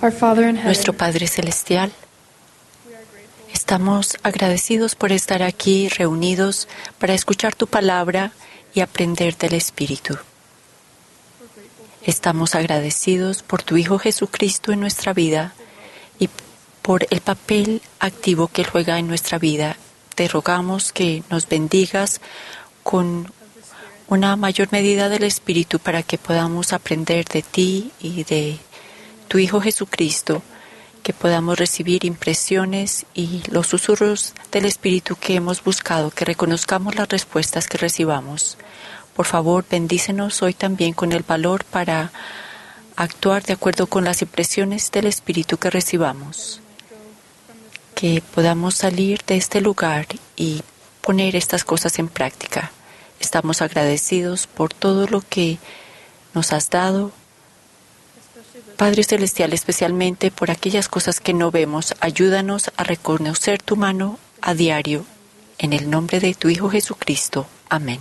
Our Father in Nuestro heaven, Padre Celestial, estamos agradecidos por estar aquí reunidos para escuchar tu palabra y aprender del Espíritu. Estamos agradecidos por tu Hijo Jesucristo en nuestra vida y por el papel activo que Él juega en nuestra vida. Te rogamos que nos bendigas con una mayor medida del Espíritu para que podamos aprender de ti y de tu Hijo Jesucristo, que podamos recibir impresiones y los susurros del Espíritu que hemos buscado, que reconozcamos las respuestas que recibamos. Por favor, bendícenos hoy también con el valor para actuar de acuerdo con las impresiones del Espíritu que recibamos. Que podamos salir de este lugar y poner estas cosas en práctica. Estamos agradecidos por todo lo que nos has dado, Padre Celestial, especialmente por aquellas cosas que no vemos. Ayúdanos a reconocer tu mano a diario. En el nombre de tu Hijo Jesucristo. Amén.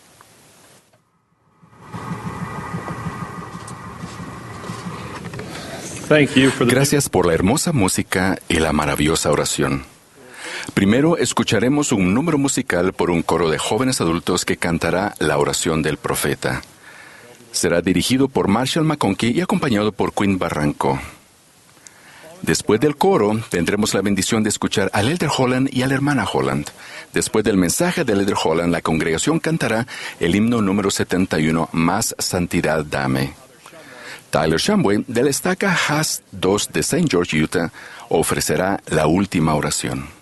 Gracias por la hermosa música y la maravillosa oración. Primero escucharemos un número musical por un coro de jóvenes adultos que cantará la oración del profeta. Será dirigido por Marshall McConkie y acompañado por Quinn Barranco. Después del coro, tendremos la bendición de escuchar al Elder Holland y a la hermana Holland. Después del mensaje del Elder Holland, la congregación cantará el himno número 71, Más Santidad Dame. Tyler Shamway, de la estaca Haas 2 de St. George, Utah, ofrecerá la última oración.